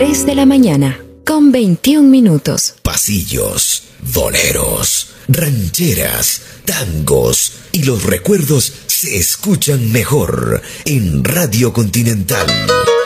3 de la mañana, con 21 minutos. Pasillos, boleros, rancheras, tangos y los recuerdos se escuchan mejor en Radio Continental.